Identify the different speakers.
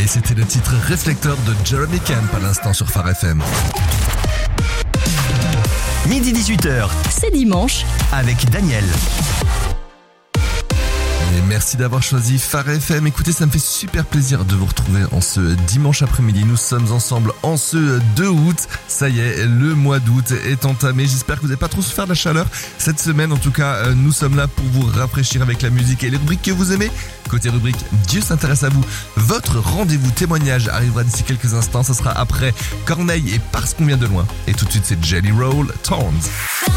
Speaker 1: Et c'était le titre Reflector de Jeremy Camp à l'instant sur Phare FM.
Speaker 2: Midi 18h.
Speaker 3: C'est dimanche
Speaker 2: avec Daniel.
Speaker 1: Et merci d'avoir choisi Phare FM. Écoutez, ça me fait super plaisir de vous retrouver en ce dimanche après-midi. Nous sommes ensemble en ce 2 août. Ça y est, le mois d'août est entamé. J'espère que vous n'avez pas trop souffert de la chaleur cette semaine. En tout cas, nous sommes là pour vous rafraîchir avec la musique et les rubriques que vous aimez. Côté rubrique Dieu s'intéresse à vous, votre rendez-vous témoignage arrivera d'ici quelques instants. Ça sera après Corneille et Parce qu'on vient de loin. Et tout de suite, c'est Jelly Roll, Thorns.